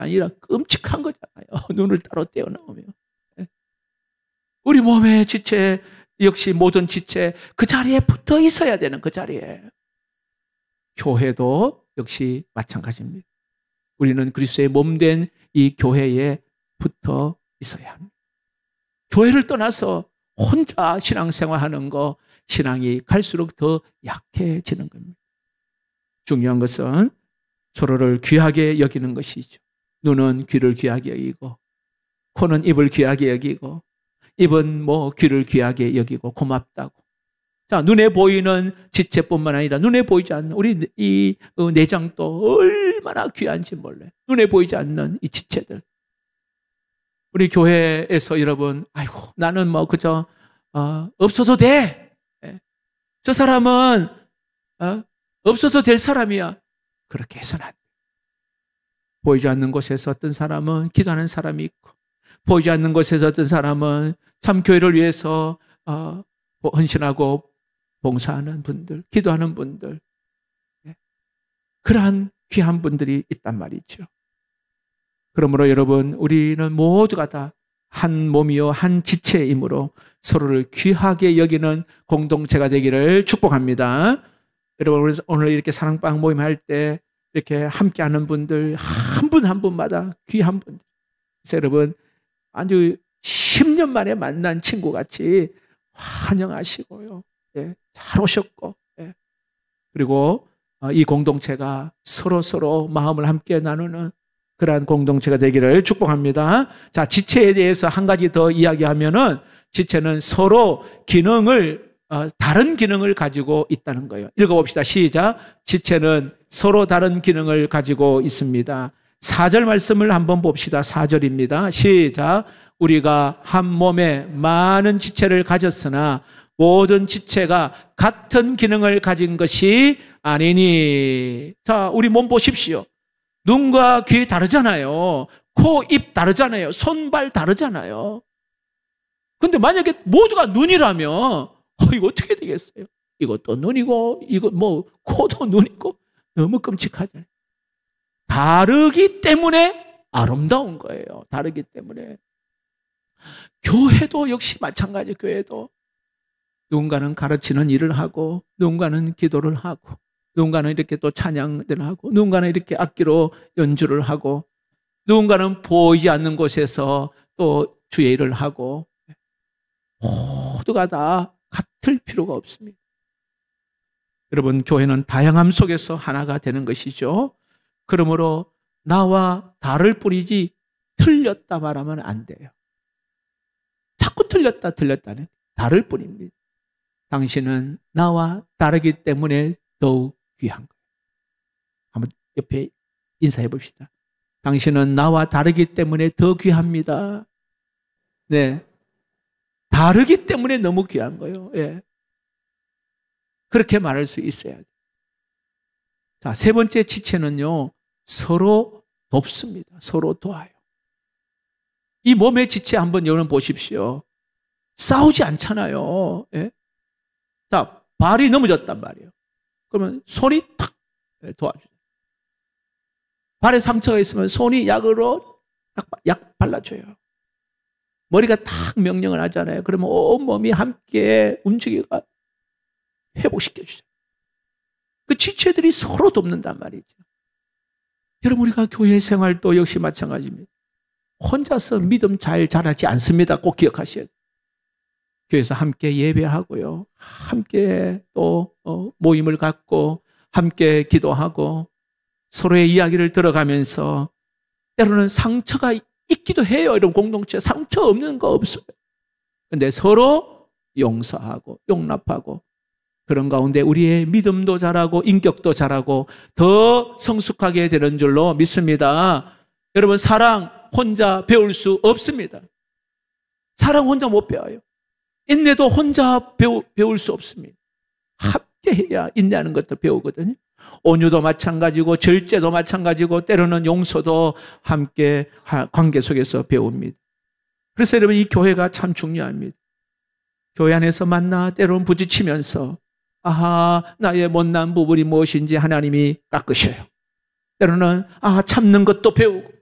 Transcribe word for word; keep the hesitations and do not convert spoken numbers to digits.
아니라 끔찍한 거잖아요. 눈을 따로 떼어놓으면. 우리 몸의 지체 역시 모든 지체 그 자리에 붙어 있어야 되는 그 자리에. 교회도 역시 마찬가지입니다. 우리는 그리스도의 몸된 이 교회에 붙어 있어야 합니다. 교회를 떠나서 혼자 신앙생활하는 거, 신앙이 갈수록 더 약해지는 겁니다. 중요한 것은 서로를 귀하게 여기는 것이죠. 눈은 귀를 귀하게 여기고, 코는 입을 귀하게 여기고, 입은 뭐 귀를 귀하게 여기고 고맙다고. 자, 눈에 보이는 지체뿐만 아니라 눈에 보이지 않는 우리 이 내장도 얼마나 귀한지 몰라요. 눈에 보이지 않는 이 지체들. 우리 교회에서 여러분, 아이고 나는 뭐 그저 어, 없어도 돼. 저 사람은 어, 없어도 될 사람이야. 그렇게 해서는 안 돼. 보이지 않는 곳에서 어떤 사람은 기도하는 사람이 있고, 보이지 않는 곳에서 어떤 사람은 참 교회를 위해서 어, 헌신하고 봉사하는 분들, 기도하는 분들, 그러한 귀한 분들이 있단 말이죠. 그러므로 여러분, 우리는 모두가 다 한 몸이요 한 지체이므로 서로를 귀하게 여기는 공동체가 되기를 축복합니다. 여러분, 오늘 이렇게 사랑방 모임할 때 이렇게 함께하는 분들 한 분 한 분마다 귀한 분들. 그래서 여러분, 아주 십 년 만에 만난 친구같이 환영하시고요. 예, 잘 오셨고, 예. 그리고 이 공동체가 서로 서로 마음을 함께 나누는 그러한 공동체가 되기를 축복합니다. 자, 지체에 대해서 한 가지 더 이야기하면은, 지체는 서로 기능을 어, 다른 기능을 가지고 있다는 거예요. 읽어봅시다. 시작. 지체는 서로 다른 기능을 가지고 있습니다. 사 절 말씀을 한번 봅시다. 사 절입니다. 시작. 우리가 한 몸에 많은 지체를 가졌으나 모든 지체가 같은 기능을 가진 것이 아니니. 자, 우리 몸 보십시오. 눈과 귀 다르잖아요. 코, 입 다르잖아요. 손발 다르잖아요. 근데 만약에 모두가 눈이라면 어, 이거 어떻게 되겠어요? 이것도 눈이고 이거 뭐 코도 눈이고 너무 끔찍하잖아요. 다르기 때문에 아름다운 거예요. 다르기 때문에. 교회도 역시 마찬가지. 교회도 누군가는 가르치는 일을 하고, 누군가는 기도를 하고, 누군가는 이렇게 또 찬양을 하고, 누군가는 이렇게 악기로 연주를 하고, 누군가는 보이지 않는 곳에서 또 주의 일을 하고, 모두가 다 같을 필요가 없습니다. 여러분, 교회는 다양함 속에서 하나가 되는 것이죠. 그러므로 나와 다를 뿐이지 틀렸다 말하면 안 돼요. 자꾸 틀렸다 틀렸다는 다를 뿐입니다. 당신은 나와 다르기 때문에 더욱 귀한 거예요. 한번 옆에 인사해 봅시다. 당신은 나와 다르기 때문에 더 귀합니다. 네, 다르기 때문에 너무 귀한 거예요. 예. 그렇게 말할 수 있어야 돼요. 자, 세 번째 지체는요, 서로 돕습니다. 서로 도와요. 이 몸의 지체 한번 여러분 보십시오. 싸우지 않잖아요. 예? 자, 발이 넘어졌단 말이에요. 그러면 손이 탁 도와줘요. 발에 상처가 있으면 손이 약으로 딱 약 발라줘요. 머리가 딱 명령을 하잖아요. 그러면 온몸이 함께 움직여가 회복시켜주죠. 그 지체들이 서로 돕는단 말이죠. 여러분, 우리가 교회 생활도 역시 마찬가지입니다. 혼자서 믿음 잘 자라지 않습니다. 꼭 기억하셔야 돼요. 교회에서 함께 예배하고요. 함께 또 모임을 갖고 함께 기도하고 서로의 이야기를 들어가면서 때로는 상처가 있기도 해요. 이런 공동체 상처 없는 거 없어요. 근데 서로 용서하고 용납하고 그런 가운데 우리의 믿음도 자라고 인격도 자라고 더 성숙하게 되는 줄로 믿습니다. 여러분, 사랑 혼자 배울 수 없습니다. 사랑 혼자 못 배워요. 인내도 혼자 배우, 배울 수 없습니다. 함께 해야 인내하는 것도 배우거든요. 온유도 마찬가지고 절제도 마찬가지고 때로는 용서도 함께 관계 속에서 배웁니다. 그래서 여러분, 이 교회가 참 중요합니다. 교회 안에서 만나 때로는 부딪히면서 아하, 나의 못난 부분이 무엇인지 하나님이 깎으셔요. 때로는 아, 참는 것도 배우고